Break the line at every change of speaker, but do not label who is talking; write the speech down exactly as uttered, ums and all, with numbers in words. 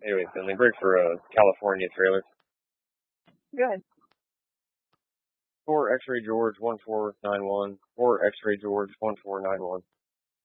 Anyway, Finley, break for a California trailer.
Good.
four X-Ray George one four nine one. four X-Ray George one four nine one.